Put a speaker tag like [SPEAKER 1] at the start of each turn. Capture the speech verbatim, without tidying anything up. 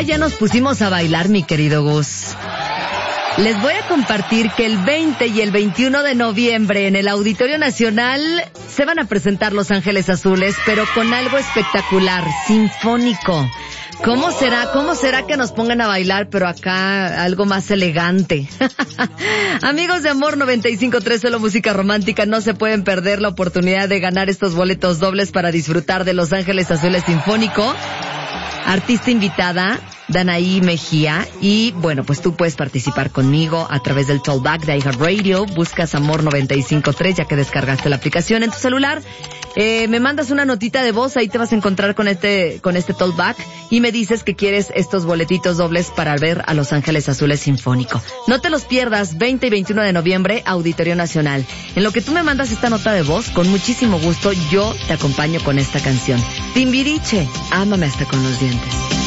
[SPEAKER 1] ya nos pusimos a bailar, mi querido Gus. Les voy a compartir que el veinte y el veintiuno de noviembre en el Auditorio Nacional se van a presentar Los Ángeles Azules, pero con algo espectacular, sinfónico. ¿Cómo será? ¿Cómo será que nos pongan a bailar, pero acá algo más elegante? Amigos de Amor noventa y cinco punto tres, solo música romántica, no se pueden perder la oportunidad de ganar estos boletos dobles para disfrutar de Los Ángeles Azules Sinfónico. Artista invitada, Danaí Mejía. Y bueno, pues tú puedes participar conmigo a través del Tollback de iHeartRadio. Buscas Amor noventa y cinco punto tres ya que descargaste la aplicación en tu celular. Eh, me mandas una notita de voz, ahí te vas a encontrar con este, con este Tollback y me dices que quieres estos boletitos dobles para ver a Los Ángeles Azules Sinfónico. No te los pierdas, veinte y veintiuno de noviembre, Auditorio Nacional. En lo que tú me mandas esta nota de voz, con muchísimo gusto yo te acompaño con esta canción. Timbiriche, ámame hasta con los dientes.